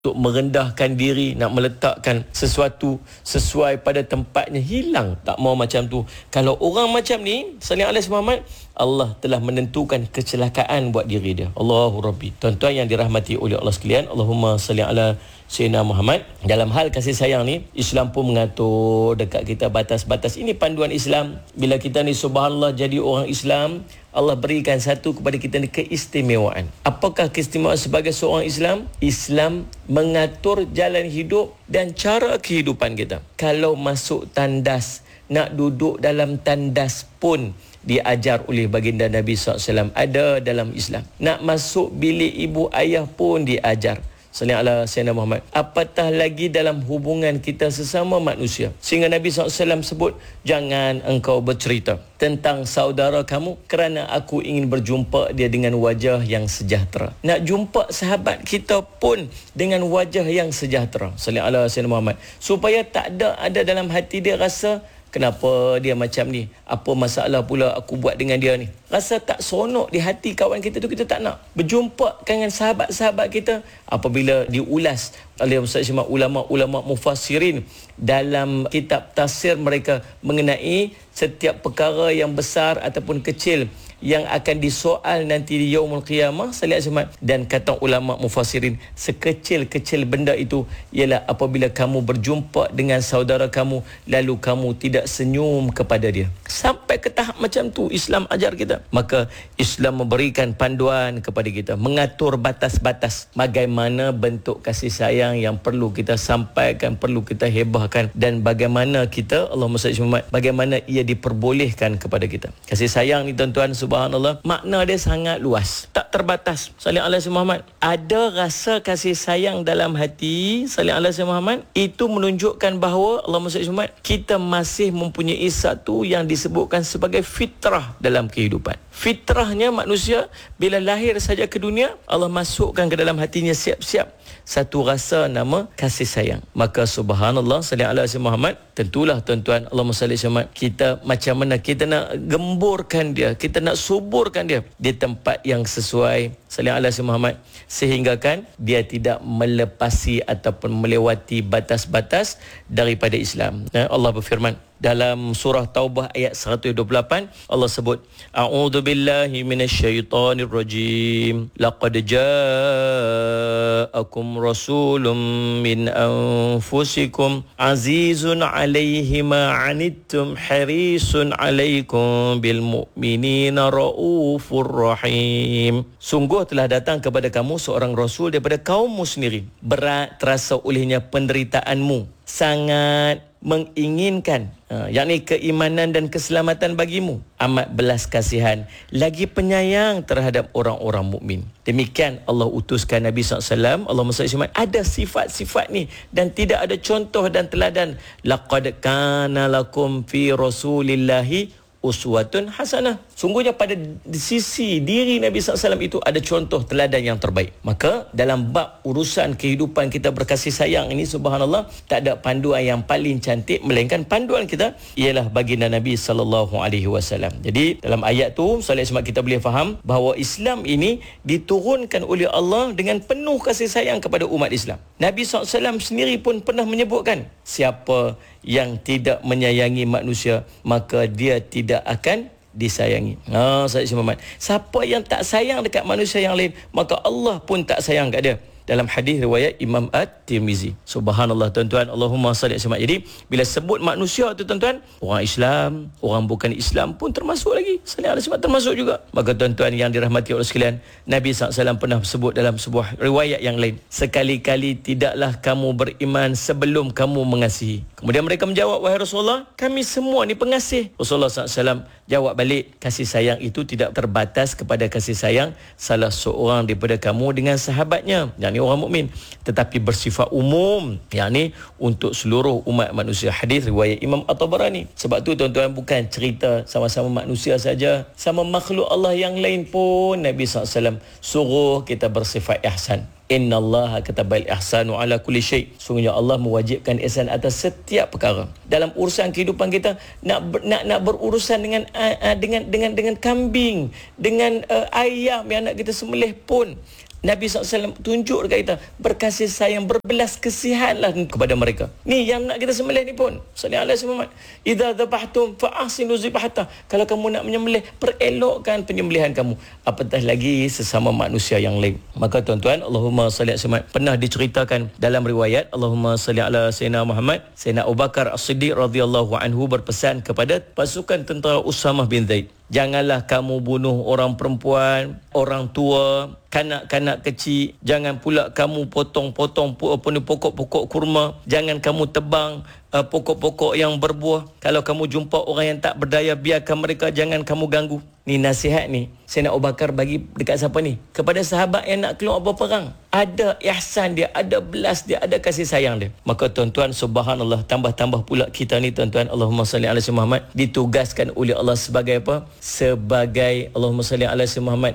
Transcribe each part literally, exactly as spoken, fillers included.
untuk merendahkan diri, nak meletakkan sesuatu sesuai pada tempatnya, hilang. Tak mau macam tu. Kalau orang macam ni, sallallahu alaihi Muhammad, Allah telah menentukan kecelakaan buat diri dia. Allahu Rabbi. Tuan-tuan yang dirahmati oleh Allah sekalian, Allahumma salli ala Sayyidina Muhammad. Dalam hal kasih sayang ni, Islam pun mengatur dekat kita batas-batas. Ini panduan Islam. Bila kita ni subhanallah jadi orang Islam, Allah berikan satu kepada kita ni keistimewaan. Apakah keistimewaan sebagai seorang Islam? Islam mengatur jalan hidup dan cara kehidupan kita. Kalau masuk tandas, nak duduk dalam tandas pun diajar oleh baginda Nabi sallallahu alaihi wasallam, ada dalam Islam. Nak masuk bilik ibu ayah pun diajar. Sallallahu alaihi Sayyidina Muhammad. Apatah lagi dalam hubungan kita sesama manusia. Sehingga Nabi sallallahu alaihi wasallam sebut, jangan engkau bercerita tentang saudara kamu kerana aku ingin berjumpa dia dengan wajah yang sejahtera. Nak jumpa sahabat kita pun dengan wajah yang sejahtera. Sallallahu alaihi Sayyidina Muhammad. Supaya tak ada ada dalam hati dia rasa, kenapa dia macam ni? Apa masalah pula aku buat dengan dia ni? Rasa tak seronok di hati kawan kita tu, kita tak nak. Berjumpa dengan sahabat-sahabat kita apabila diulas oleh Ustaz Syamah, ulama-ulama mufassirin dalam kitab tafsir mereka mengenai setiap perkara yang besar ataupun kecil yang akan disoal nanti di Yaumul Qiyamah, sallallahu alaihi wasallam. Dan kata ulama mufassirin, sekecil-kecil benda itu ialah apabila kamu berjumpa dengan saudara kamu lalu kamu tidak senyum kepada dia. Sampai ke tahap macam tu Islam ajar kita. Maka Islam memberikan panduan kepada kita, mengatur batas-batas bagaimana bentuk kasih sayang yang perlu kita sampaikan, perlu kita hebahkan, dan bagaimana kita, Allahumma salli Muhammad, bagaimana ia diperbolehkan kepada kita. Kasih sayang ni tuan-tuan, subhanallah, makna dia sangat luas, tak terbatas. Sallallahu alaihi Muhammad, ada rasa kasih sayang dalam hati, sallallahu alaihi Muhammad, itu menunjukkan bahawa Allahumma salli Muhammad, kita masih mempunyai satu yang disebutkan sebagai fitrah dalam kehidupan. Fitrahnya manusia bila lahir saja ke dunia, Allah masukkan ke dalam hatinya siap-siap satu rasa nama kasih sayang. Maka subhanallah, sallallahu alaihi Muhammad, tentulah tuan-tuan, Allahumma salli Muhammad, kita macam mana kita nak gemburkan dia, kita nak suburkan dia di tempat yang sesuai, sallallahu alaihi Muhammad, sehingga kan dia tidak melepasi ataupun melewati batas-batas daripada Islam. Allah berfirman dalam surah Taubah ayat seratus dua puluh lapan, Allah sebut, a'udzu billahi minasyaitonir rajim, laqad ja'akum rasulun min anfusikum azizun 'alaihi ma 'anittum harisun 'alaikum bil mu'minina raufur rahim. Sungguh telah datang kepada kamu seorang rasul daripada kaummu sendiri, berat terasa olehnya penderitaanmu, sangat menginginkan, uh, yakni keimanan dan keselamatan bagimu, amat belas kasihan, lagi penyayang terhadap orang-orang mukmin. Demikian Allah utuskan Nabi sallallahu alaihi wasallam. Allahumma salli alaihi. Ada sifat-sifat ni dan tidak ada contoh dan teladan. Laqad kana lakum fi rasulillahi uswatun hasanah. Sungguhnya pada sisi diri Nabi sallallahu alaihi wasallam itu ada contoh teladan yang terbaik. Maka dalam bab urusan kehidupan kita berkasih sayang ini, subhanallah, tak ada panduan yang paling cantik melainkan panduan kita ialah baginda Nabi sallallahu alaihi wasallam. Jadi dalam ayat tu sallallahu alaihi wasallam kita boleh faham bahawa Islam ini diturunkan oleh Allah dengan penuh kasih sayang kepada umat Islam. Nabi sallallahu alaihi wasallam sendiri pun pernah menyebutkan, siapa yang tidak menyayangi manusia maka dia tidak akan disayangi. Ha, Sayyid Muhammad, siapa yang tak sayang dekat manusia yang lain maka Allah pun tak sayang kat dia. Dalam hadis riwayat Imam At-Tirmizi. Subhanallah tuan-tuan, Allahumma salli alaihi wasallam. Jadi bila sebut manusia tu tuan-tuan, orang Islam, orang bukan Islam pun termasuk lagi. Sallallahu alaihi wasallam termasuk juga. Maka tuan-tuan yang dirahmati Allah sekalian, Nabi sallallahu alaihi wasallam pernah sebut dalam sebuah riwayat yang lain, sekali-kali tidaklah kamu beriman sebelum kamu mengasihi. Kemudian mereka menjawab, wahai Rasulullah, kami semua ni pengasih. Rasulullah sallallahu alaihi wasallam jawab balik, kasih sayang itu tidak terbatas kepada kasih sayang salah seorang daripada kamu dengan sahabatnya, yakni orang mukmin, tetapi bersifat umum, yakni untuk seluruh umat manusia. Hadis riwayat Imam At-Tabarani. Sebab tu tuan-tuan, bukan cerita sama-sama manusia saja, sama makhluk Allah yang lain pun Nabi sallallahu alaihi wasallam suruh kita bersifat ihsan. Innallaha katabal ihsanu ala kulli syai. Sungguhnya Allah mewajibkan ihsan atas setiap perkara. Dalam urusan kehidupan kita, nak nak nak berurusan dengan uh, dengan dengan dengan kambing, dengan uh, ayam yang nak kita sembelih pun, Nabi sallallahu alaihi wasallam tunjuk dekat kita, berkasih sayang, berbelas kasihanlah kepada mereka. Ni yang nak kita sembelih ni pun. Sallallahu alaihi wasallam, idza dzabhtum fa ahsinu dzibhata. Kalau kamu nak menyembelih, perelokkan penyembelihan kamu. Apatah lagi sesama manusia yang lain. Maka tuan-tuan, Allahumma salli alaihi wasallam, pernah diceritakan dalam riwayat, Allahumma salli ala sayyidina Muhammad, Sayyidina Abu Bakar As-Siddiq radhiyallahu anhu berpesan kepada pasukan tentera Usamah bin Zaid, janganlah kamu bunuh orang perempuan, orang tua, kanak-kanak kecil. Jangan pula kamu potong-potong pokok-pokok kurma. Jangan kamu tebang uh, pokok-pokok yang berbuah. Kalau kamu jumpa orang yang tak berdaya, biarkan mereka, jangan kamu ganggu. Ni nasihat ni Sayyidina Abu Bakar bagi dekat siapa ni? Kepada sahabat yang nak keluar berperang. Ada ihsan dia, ada belas dia, ada kasih sayang dia. Maka tuan-tuan, subhanallah, tambah-tambah pula kita ni tuan-tuan, Allahumma salli ala sayyidina Muhammad, ditugaskan oleh Allah sebagai apa? Sebagai, Allahumma salli ala sayyidina Muhammad,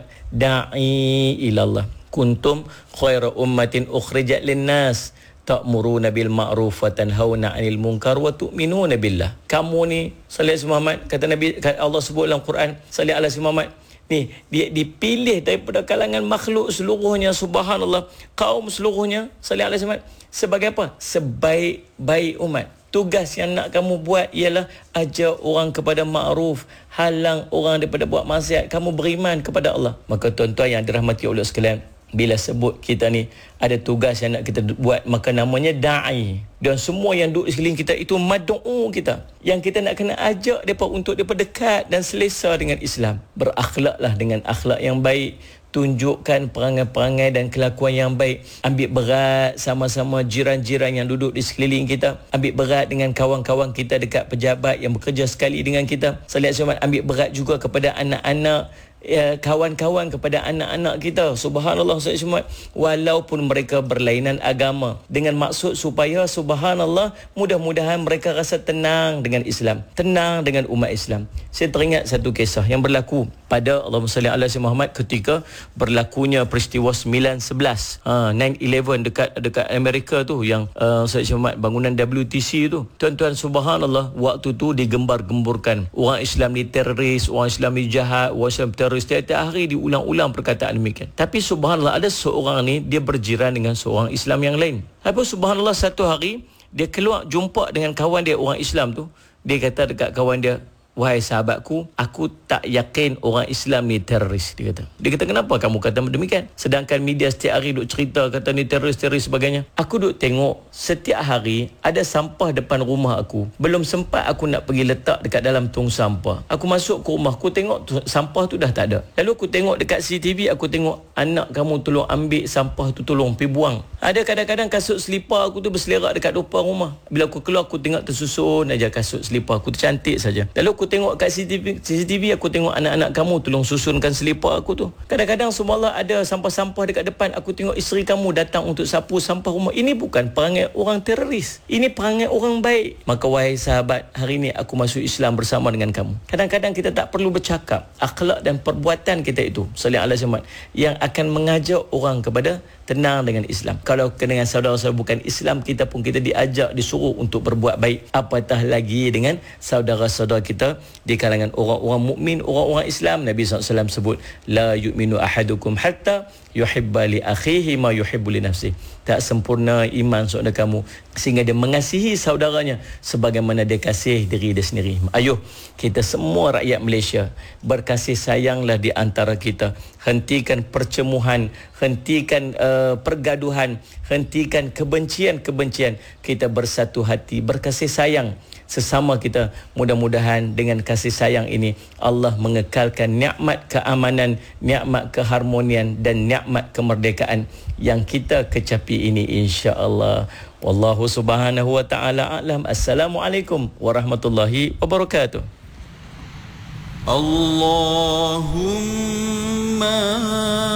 da'i ilallah. Kuntum khaira ummatin ukhrijat linnas ta'muruna bil ma'ruf wa tanhauna 'anil munkar wa tu'minuna billah. Kamu ni sallallahu alaihi Muhammad, kata Nabi, kata Allah sebut dalam Quran, sallallahu alaihi Muhammad ni, dia dipilih daripada kalangan makhluk seluruhnya, subhanallah, kaum seluruhnya, sallallahu alaihi Muhammad, sebagai apa? Sebaik-baik umat. Tugas yang nak kamu buat ialah ajar orang kepada ma'ruf, halang orang daripada buat maksiat, kamu beriman kepada Allah. Maka tuan-tuan yang dirahmati Allah sekalian, bila sebut kita ni ada tugas yang nak kita buat, maka namanya da'i. Dan semua yang duduk di sekeliling kita itu mad'u kita, yang kita nak kena ajak mereka untuk mereka dekat dan selesa dengan Islam. Berakhlaklah dengan akhlak yang baik, tunjukkan perangai-perangai dan kelakuan yang baik. Ambil berat sama-sama jiran-jiran yang duduk di sekeliling kita. Ambil berat dengan kawan-kawan kita dekat pejabat yang bekerja sekali dengan kita. Sallallahu alaihi wasallam, ambil berat juga kepada anak-anak, ya, kawan-kawan, kepada anak-anak kita. Subhanallah, walaupun mereka berlainan agama, dengan maksud supaya subhanallah, mudah-mudahan mereka rasa tenang dengan Islam, tenang dengan umat Islam. Saya teringat satu kisah yang berlaku pada Allahumma salli ala sayyidina Muhammad ketika berlakunya peristiwa sembilan sebelas, ha, sembilan eleven dekat dekat Amerika tu, yang uh, Sayyid Muhammad, bangunan W T C tu. Tuan-tuan, subhanallah, waktu tu digembar-gemburkan orang Islam ni teroris, orang Islam ni jahat, orang Islam teroris. Setiap hari diulang-ulang perkataan demikian. Tapi subhanallah, ada seorang ni dia berjiran dengan seorang Islam yang lain. Tapi subhanallah, satu hari dia keluar jumpa dengan kawan dia orang Islam tu. Dia kata dekat kawan dia, wahai sahabatku, aku tak yakin orang Islam ni teroris. Dia kata. Dia kata, kenapa kamu kata demikian? Sedangkan media setiap hari duk cerita kata ni teroris-teroris sebagainya. Aku duk tengok setiap hari ada sampah depan rumah aku. Belum sempat aku nak pergi letak dekat dalam tong sampah. Aku masuk ke rumah, aku tengok tu, sampah tu dah tak ada. Lalu aku tengok dekat C C T V, aku tengok anak kamu tolong ambil sampah tu, tolong pergi buang. Ada kadang-kadang kasut selipar aku tu berselerak dekat depan rumah. Bila aku keluar, aku tengok tersusun aja kasut selipar aku tu, cantik saja. Lalu aku tengok kat C C T V, C C T V aku tengok anak-anak kamu tolong susunkan selipar aku tu. Kadang-kadang subhanallah ada sampah-sampah dekat depan, aku tengok isteri kamu datang untuk sapu sampah rumah. Ini bukan perangai orang teroris, ini perangai orang baik. Maka wahai sahabat, hari ini aku masuk Islam bersama dengan kamu. Kadang-kadang kita tak perlu bercakap, akhlak dan perbuatan kita itu sallallahu alaihi wasallam yang akan mengajak orang kepada tenang dengan Islam. Kalau dengan saudara-saudara bukan Islam, kita pun kita diajak, disuruh untuk berbuat baik. Apatah lagi dengan saudara-saudara kita di kalangan orang-orang mukmin, orang-orang Islam. Nabi sallallahu alaihi wasallam sebut, la yu'minu ahadukum hatta yuhibba li akhihi ma yuhibbu li nafsihi. Tak sempurna iman saudara kamu sehingga dia mengasihi saudaranya sebagaimana dia kasih diri dia sendiri. Ayuh, kita semua rakyat Malaysia berkasih sayanglah di antara kita. Hentikan percemuhan, hentikan uh, pergaduhan, hentikan kebencian-kebencian. Kita bersatu hati, berkasih sayang sesama kita. Mudah-mudahan dengan kasih sayang ini Allah mengekalkan nikmat keamanan, nikmat keharmonian dan nikmat kemerdekaan yang kita kecapi ini, insya-Allah. Wallahu subhanahu wa ta'ala a'lam. Assalamualaikum warahmatullahi wabarakatuh. Allahumma